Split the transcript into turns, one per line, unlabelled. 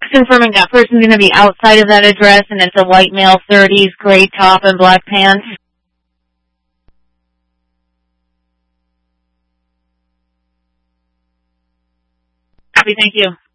Just confirming that person's going to be outside of that address, and it's a white male, 30s, gray top and black pants. Copy, thank you.